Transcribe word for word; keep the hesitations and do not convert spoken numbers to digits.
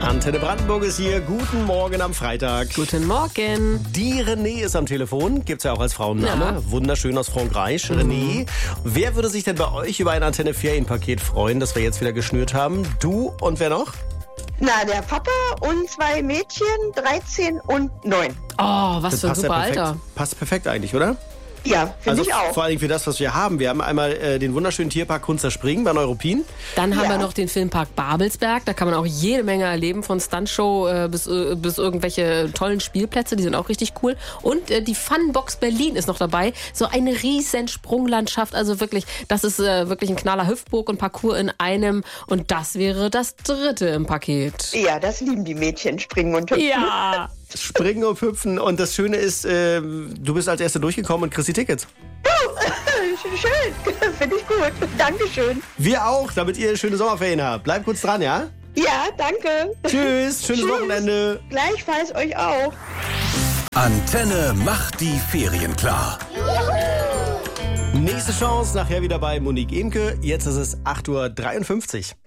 Antenne Brandenburg ist hier. Guten Morgen am Freitag. Guten Morgen. Die René ist am Telefon. Gibt's ja auch als Frauenname. Ja. Wunderschön aus Frankreich. Mhm. René, wer würde sich denn bei euch über ein Antenne-Ferienpaket freuen, das wir jetzt wieder geschnürt haben? Du und wer noch? Na, der Papa und zwei Mädchen, dreizehn und neun. Oh, was Das für ein passt ja super perfekt. Alter. Passt perfekt eigentlich, oder? Ja, finde Also ich auch. vor allem für das, was wir haben. Wir haben einmal äh, den wunderschönen Tierpark Kunster Springen bei Neuruppin. Dann haben Ja. wir noch den Filmpark Babelsberg. Da kann man auch jede Menge erleben, von Stuntshow äh, bis, äh, bis irgendwelche tollen Spielplätze. Die sind auch richtig cool. Und äh, die Funbox Berlin ist noch dabei. So eine riesen Sprunglandschaft. Also wirklich, das ist äh, wirklich ein knaller Hüpfburg und Parcours in einem. Und das wäre das dritte im Paket. Ja, das lieben die Mädchen, springen und hüpfen. Ja. Springen und hüpfen. Und das Schöne ist, äh, du bist als Erste durchgekommen und kriegst die Tickets. Schön, finde ich gut. Dankeschön. Wir auch, damit ihr schöne Sommerferien habt. Bleibt kurz dran, ja? Ja, danke. Tschüss, schönes Tschüss. Wochenende. Gleichfalls euch auch. Antenne macht die Ferien klar. Nächste Chance, nachher wieder bei Monique Emke. Jetzt ist es acht Uhr dreiundfünfzig.